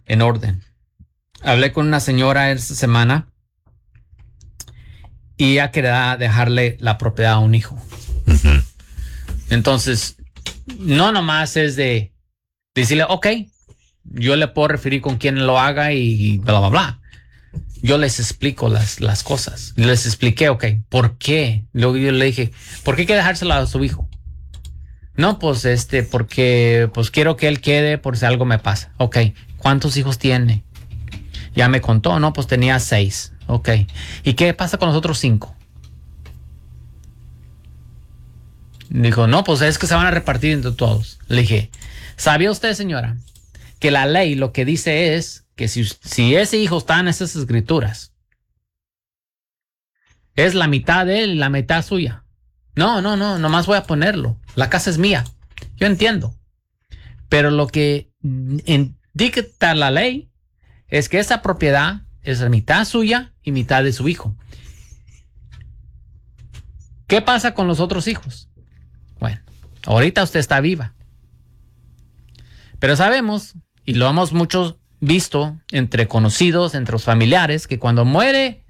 en orden. Hablé con una señora esta semana y ella quería dejarle la propiedad a un hijo. Ujú. Entonces, no nomás es de decirle, ok, yo le puedo referir con quién lo haga y bla, bla, bla. Yo les explico las cosas. Les expliqué, ok, ¿por qué? Luego yo le dije, ¿por qué hay que dejárselo a su hijo? No, pues porque pues quiero que él quede por si algo me pasa. Ok, ¿cuántos hijos tiene? Ya me contó, no, pues tenía 6. Ok, ¿y qué pasa con los otros 5? Dijo, no, pues es que se van a repartir entre todos. Le dije, ¿sabía usted, señora, que la ley lo que dice es que si ese hijo está en esas escrituras, es la mitad de él y la mitad suya? No, nomás voy a ponerlo. La casa es mía. Yo entiendo. Pero lo que dicta la ley es que esa propiedad es la mitad suya y mitad de su hijo. ¿Qué pasa con los otros hijos? Bueno, ahorita usted está viva. Pero sabemos, y lo hemos muchos visto entre conocidos, entre los familiares, que cuando muere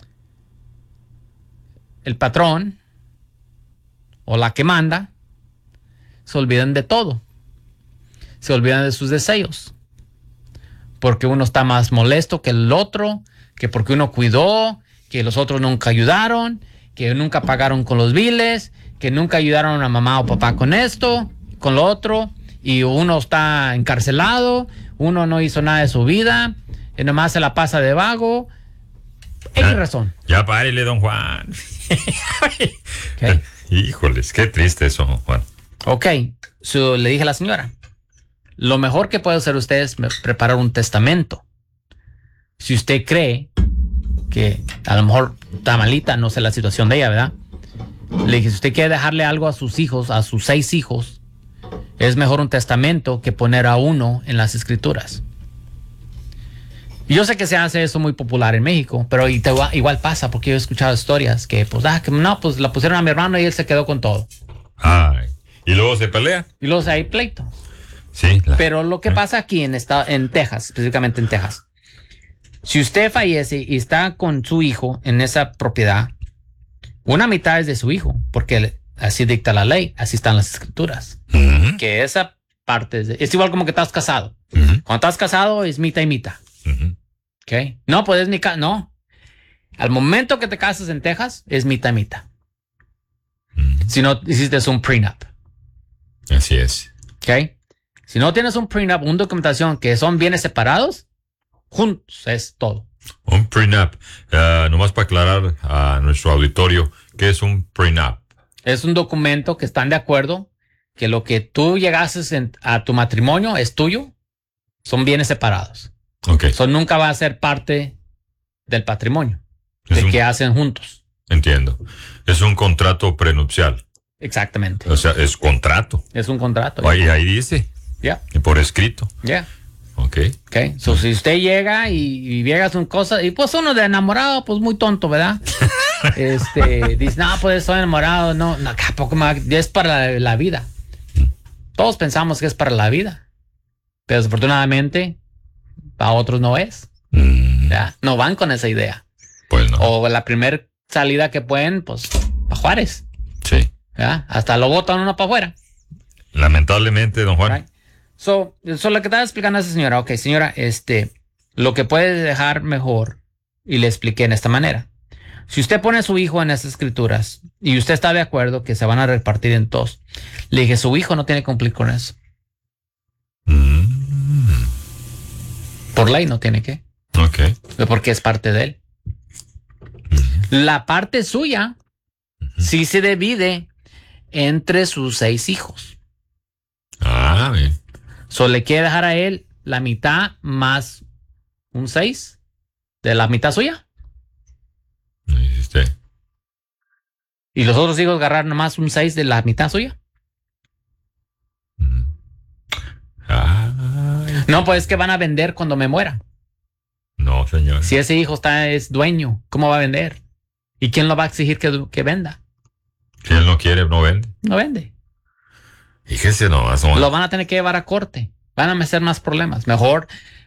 el patrón o la que manda, se olvidan de todo. Se olvidan de sus deseos. Porque uno está más molesto que el otro, que porque uno cuidó, que los otros nunca ayudaron, que nunca pagaron con los biles, que nunca ayudaron a mamá o papá con esto, con lo otro, y uno está encarcelado, uno no hizo nada de su vida, y nomás se la pasa de vago. Hay razón. Ya párele, don Juan. Okay. Híjoles, qué triste eso, don Juan. Ok, le dije a la señora, lo mejor que puede hacer usted es preparar un testamento. Si usted cree que a lo mejor está malita, no sé la situación de ella, ¿verdad? Le dije, si usted quiere dejarle algo a sus hijos, a sus 6 hijos, es mejor un testamento que poner a uno en las escrituras. Y yo sé que se hace eso muy popular en México, pero igual pasa, porque yo he escuchado historias que, pues la pusieron a mi hermano y él se quedó con todo. Ay, y luego se pelea. Y luego hay pleito. Sí. Pero lo que pasa aquí en Texas, específicamente en Texas, si usted fallece y está con su hijo en esa propiedad, una mitad es de su hijo, porque así dicta la ley, así están las escrituras. Uh-huh. Que esa parte es igual como que estás casado. Uh-huh. Cuando estás casado es mitad y mitad. Uh-huh. ¿Ok? No, pues es no. Al momento que te casas en Texas es mitad y mitad. Uh-huh. Si no hiciste un prenup. Así es. ¿Ok? Si no tienes un prenup, una documentación que son bienes separados, juntos es todo. Un prenup. Nomás para aclarar a nuestro auditorio, ¿qué es un prenup? Es un documento que están de acuerdo que lo que tú llegases a tu matrimonio es tuyo, son bienes separados. Ok. Eso nunca va a ser parte del patrimonio, que hacen juntos. Entiendo. Es un contrato prenupcial. Exactamente. O sea, es contrato. Es un contrato. Ahí dice. Ya. Yeah. Por escrito. Ya. Yeah. Ok. So, si usted llega y llegas a una cosa, y pues uno de enamorado, pues muy tonto, ¿verdad? Dice, no, pues estoy enamorado, no, tampoco es para la vida. Todos pensamos que es para la vida, pero desafortunadamente para otros no es. ¿Ya? No van con esa idea. Pues no. O la primera salida que pueden, pues, para Juárez. Sí. ¿Ya? Hasta lo botan uno para afuera. Lamentablemente, don Juan. Right. So lo que estaba explicando a esa señora, ok, señora, lo que puede dejar mejor, y le expliqué en esta manera. Si usted pone a su hijo en esas escrituras y usted está de acuerdo que se van a repartir en todos, le dije, su hijo no tiene que cumplir con eso. Por ley no tiene que. Ok. Porque es parte de él. La parte suya sí se divide entre sus 6 hijos. Ah, bien. Le quiere dejar a él la mitad más un 6 de la mitad suya. Y los otros hijos agarrar nomás un 6 de la mitad suya. No, pues es que van a vender cuando me muera. No, señor. Si ese hijo es dueño, ¿cómo va a vender? ¿Y quién lo va a exigir que venda? Si él no quiere, no vende. No vende. Fíjese nomás. Lo van a tener que llevar a corte. Van a hacer más problemas. Mejor